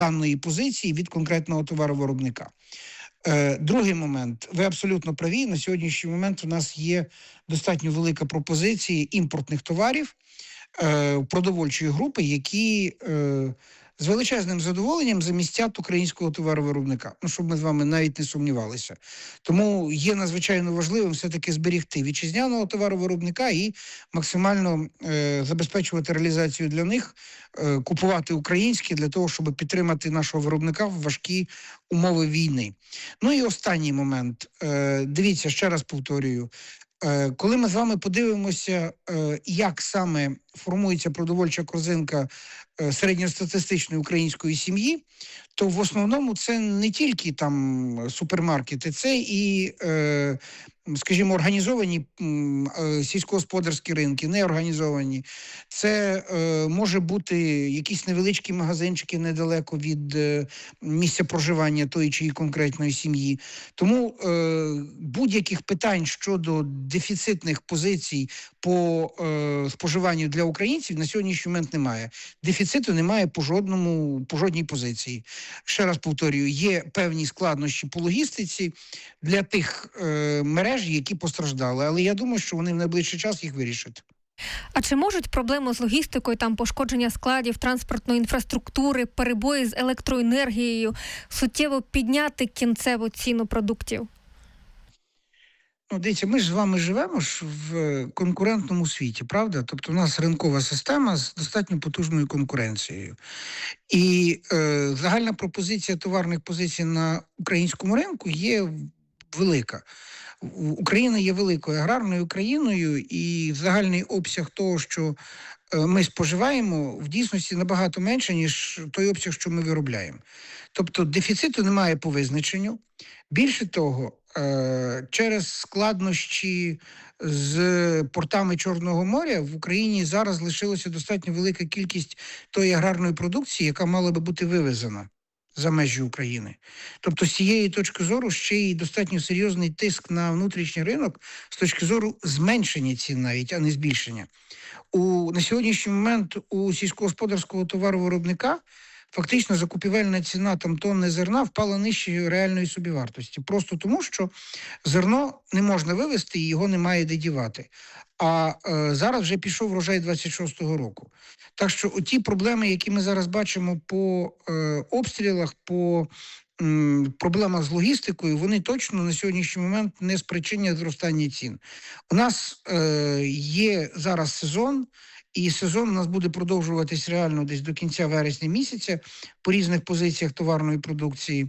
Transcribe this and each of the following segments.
даної позиції від конкретного товаровиробника. Другий момент. Ви абсолютно праві. На сьогоднішній момент у нас є достатньо велика пропозиція імпортних товарів продовольчої групи, які з величезним задоволенням замістять українського товаровиробника. Щоб ми з вами навіть не сумнівалися. Тому є надзвичайно важливим все-таки зберегти вітчизняного товаровиробника і максимально забезпечувати реалізацію для них, купувати українське для того, щоб підтримати нашого виробника в важкі умови війни. Ну і останній момент. Дивіться, ще раз повторюю. Коли ми з вами подивимося, як саме формується продовольча корзинка середньостатистичної української сім'ї, то в основному це не тільки там супермаркети, це і, скажімо, організовані сільськогосподарські ринки, неорганізовані. Це може бути якісь невеличкі магазинчики недалеко від місця проживання тої чи конкретної сім'ї. Тому будь-яких питань щодо дефіцитних позицій по споживанню для українців на сьогоднішній момент немає. Дефіциту немає по жодній позиції. Ще раз повторюю, є певні складнощі по логістиці для тих мереж, які постраждали. Але я думаю, що вони в найближчий час їх вирішать. А чи можуть проблеми з логістикою, там пошкодження складів, транспортної інфраструктури, перебої з електроенергією суттєво підняти кінцеву ціну продуктів? Дивіться, ми ж з вами живемо в конкурентному світі, правда? Тобто у нас ринкова система з достатньо потужною конкуренцією. І загальна пропозиція товарних позицій на українському ринку є велика. Україна є великою аграрною країною, і загальний обсяг того, що ми споживаємо, в дійсності набагато менше, ніж той обсяг, що ми виробляємо. Тобто дефіциту немає по визначенню. Більше того, через складнощі з портами Чорного моря в Україні зараз лишилася достатньо велика кількість тої аграрної продукції, яка мала би бути вивезена за межі України. Тобто з цієї точки зору ще й достатньо серйозний тиск на внутрішній ринок з точки зору зменшення цін навіть, а не збільшення. На сьогоднішній момент у сільськогосподарського товаровиробника фактично закупівельна ціна тонни зерна впала нижче реальної собівартості. Просто тому, що зерно не можна вивезти і його немає де дівати. А зараз вже пішов врожай 26-го року. Так що ті проблеми, які ми зараз бачимо по обстрілах, по проблемах з логістикою, вони точно на сьогоднішній момент не спричинять зростання цін. У нас є зараз сезон, і сезон у нас буде продовжуватись реально десь до кінця вересня місяця по різних позиціях товарної продукції.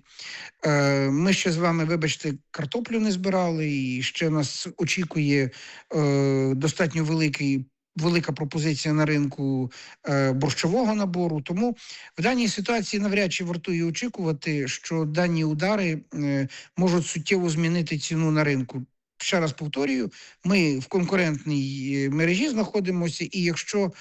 Ми ще з вами, вибачте, картоплю не збирали, і ще нас очікує достатньо велика пропозиція на ринку борщового набору. Тому в даній ситуації навряд чи вартує очікувати, що дані удари можуть суттєво змінити ціну на ринку. Ще раз повторюю, ми в конкурентній мережі знаходимося, і якщо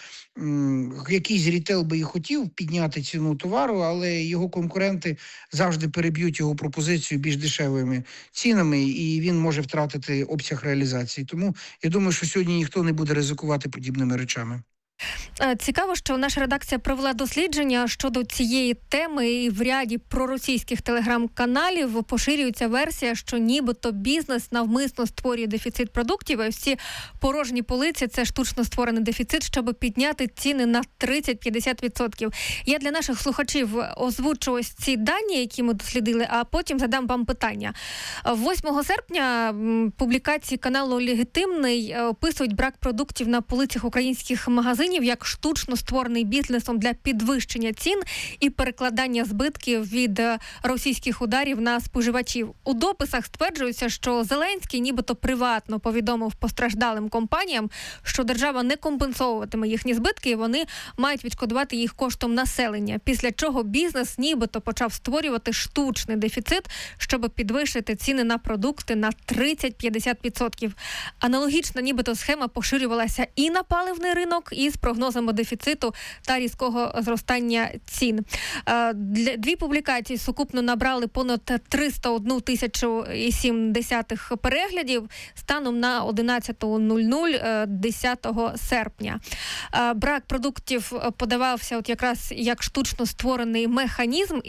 якийсь рітейл би і хотів підняти ціну товару, але його конкуренти завжди переб'ють його пропозицію більш дешевими цінами, і він може втратити обсяг реалізації. Тому я думаю, що сьогодні ніхто не буде ризикувати подібними речами. Цікаво, що наша редакція провела дослідження щодо цієї теми, і в ряді проросійських телеграм-каналів поширюється версія, що нібито бізнес навмисно створює дефіцит продуктів, а всі порожні полиці – це штучно створений дефіцит, щоб підняти ціни на 30-50%. Я для наших слухачів озвучу ось ці дані, які ми дослідили, а потім задам вам питання. 8 серпня публікації каналу «Легітимний» описують брак продуктів на полицях українських магазинів як штучно створений бізнесом для підвищення цін і перекладання збитків від російських ударів на споживачів. У дописах стверджується, що Зеленський нібито приватно повідомив постраждалим компаніям, що держава не компенсовуватиме їхні збитки, і вони мають відшкодувати їх коштом населення. Після чого бізнес нібито почав створювати штучний дефіцит, щоб підвищити ціни на продукти на 30-50%. Аналогічна нібито схема поширювалася і на паливний ринок, і з прогнозами дефіциту та різкого зростання цін. Дві публікації сукупно набрали понад 301 тисячу і 7 переглядів станом на 11:00 10 серпня. Брак продуктів подавався от якраз як штучно створений механізм,